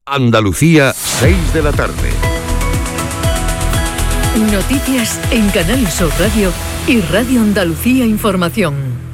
Andalucía, 6 de la tarde. Noticias en Canal Sur Radio y Radio Andalucía Información.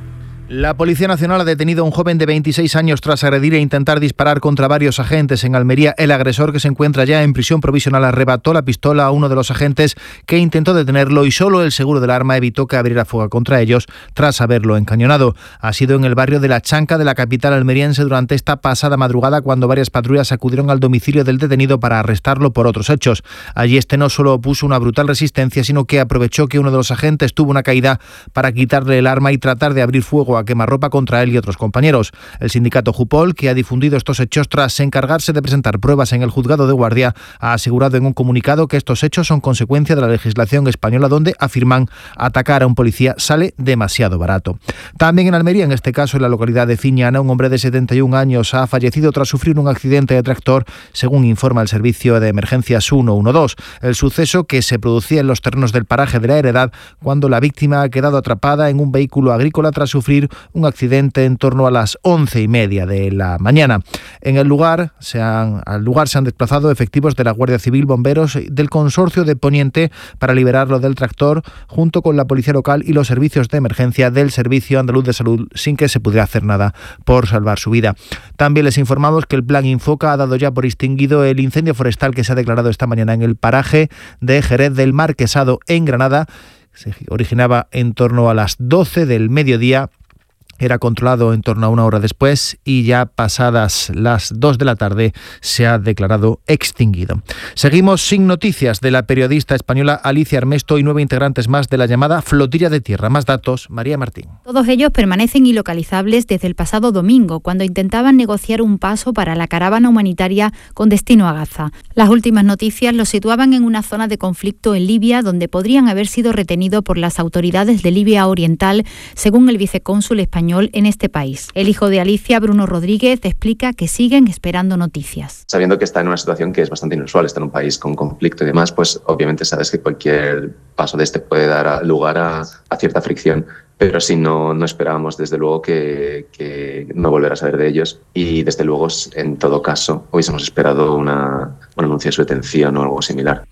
La Policía Nacional ha detenido a un joven de 26 años tras agredir e intentar disparar contra varios agentes en Almería. El agresor, que se encuentra ya en prisión provisional, arrebató la pistola a uno de los agentes que intentó detenerlo y solo el seguro del arma evitó que abriera fuego contra ellos tras haberlo encañonado. Ha sido en el barrio de La Chanca de la capital almeriense durante esta pasada madrugada cuando varias patrullas acudieron al domicilio del detenido para arrestarlo por otros hechos. Allí no solo opuso una brutal resistencia, sino que aprovechó que uno de los agentes tuvo una caída para quitarle el arma y tratar de abrir fuego a quemarropa contra él y otros compañeros. El sindicato Jupol, que ha difundido estos hechos tras encargarse de presentar pruebas en el juzgado de guardia, ha asegurado en un comunicado que estos hechos son consecuencia de la legislación española, donde afirman atacar a un policía sale demasiado barato. También en Almería, en este caso en la localidad de Ciñana, un hombre de 71 años ha fallecido tras sufrir un accidente de tractor, según informa el servicio de emergencias 112. El suceso, que se producía en los terrenos del paraje de la Heredad, cuando la víctima ha quedado atrapada en un vehículo agrícola tras sufrir un accidente en torno a las 11:30 de la mañana. Al lugar se han desplazado efectivos de la Guardia Civil, bomberos del Consorcio de Poniente para liberarlo del tractor, junto con la policía local y los servicios de emergencia del Servicio Andaluz de Salud, sin que se pudiera hacer nada por salvar su vida. También les informamos que el Plan Infoca ha dado ya por extinguido el incendio forestal que se ha declarado esta mañana en el paraje de Jerez del Marquesado, en Granada. Se originaba en torno a las 12 del mediodía. Era controlado en torno a una hora después y ya pasadas las 2 de la tarde se ha declarado extinguido. Seguimos sin noticias de la periodista española Alicia Armesto y 9 integrantes más de la llamada Flotilla de Tierra. Más datos, María Martín. Todos ellos permanecen ilocalizables desde el pasado domingo, cuando intentaban negociar un paso para la caravana humanitaria con destino a Gaza. Las últimas noticias los situaban en una zona de conflicto en Libia, donde podrían haber sido retenidos por las autoridades de Libia Oriental, según el vicecónsul español en este país. El hijo de Alicia, Bruno Rodríguez, explica que siguen esperando noticias. Sabiendo que está en una situación que es bastante inusual, está en un país con conflicto y demás, pues obviamente sabes que cualquier paso de este puede dar lugar a cierta fricción. Pero sí, no esperábamos desde luego que no volver a saber de ellos, y desde luego en todo caso hubiésemos esperado un anuncio de su detención o algo similar.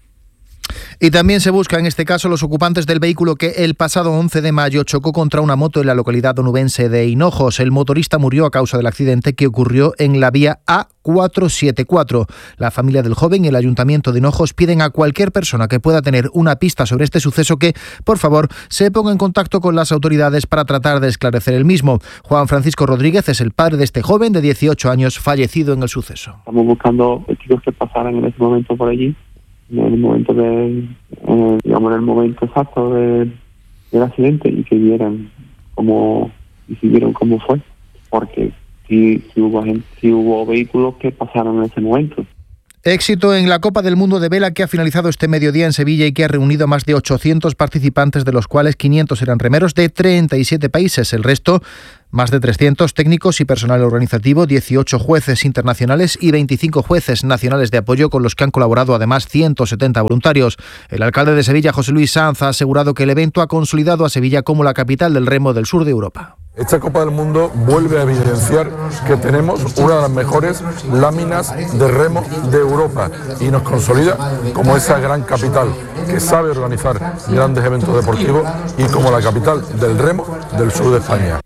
Y también se busca en este caso los ocupantes del vehículo que el pasado 11 de mayo chocó contra una moto en la localidad onubense de Hinojos. El motorista murió a causa del accidente que ocurrió en la vía A474. La familia del joven y el Ayuntamiento de Hinojos piden a cualquier persona que pueda tener una pista sobre este suceso que, por favor, se ponga en contacto con las autoridades para tratar de esclarecer el mismo. Juan Francisco Rodríguez es el padre de este joven de 18 años fallecido en el suceso. Estamos buscando chicos que pasaran en ese momento por allí, en el momento en el momento exacto del accidente, y que vieran cómo fue, porque si hubo vehículos que pasaron en ese momento. Éxito en la Copa del Mundo de Vela, que ha finalizado este mediodía en Sevilla y que ha reunido a más de 800 participantes, de los cuales 500 eran remeros de 37 países. El resto, más de 300 técnicos y personal organizativo, 18 jueces internacionales y 25 jueces nacionales de apoyo, con los que han colaborado además 170 voluntarios. El alcalde de Sevilla, José Luis Sanz, ha asegurado que el evento ha consolidado a Sevilla como la capital del remo del sur de Europa. Esta Copa del Mundo vuelve a evidenciar que tenemos una de las mejores láminas de remo de Europa y nos consolida como esa gran capital que sabe organizar grandes eventos deportivos y como la capital del remo del sur de España.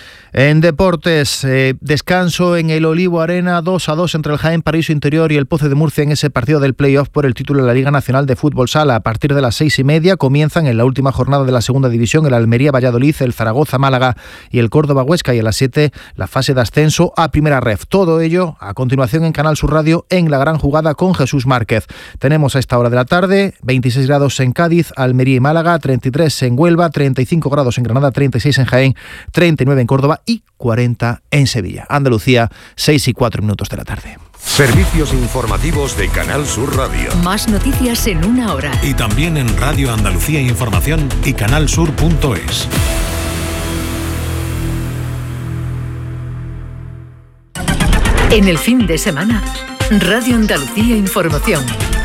En deportes, descanso en el Olivo Arena, 2-2 entre el Jaén Paraíso Interior y el Pozo de Murcia en ese partido del play-off por el título de la Liga Nacional de Fútbol Sala. A partir de las 6:30 comienzan en la última jornada de la segunda división el Almería Valladolid, el Zaragoza Málaga y el Córdoba Huesca, y a las 7 la fase de ascenso a Primera Ref. Todo ello a continuación en Canal Sur Radio, en La Gran Jugada con Jesús Márquez. Tenemos a esta hora de la tarde 26 grados en Cádiz, Almería y Málaga, 33 en Huelva, 35 grados en Granada, 36 en Jaén, 39 en Córdoba y 40 en Sevilla. Andalucía, 6:04 de la tarde. Servicios informativos de Canal Sur Radio. Más noticias en una hora. Y también en Radio Andalucía Información y canalsur.es. En el fin de semana, Radio Andalucía Información.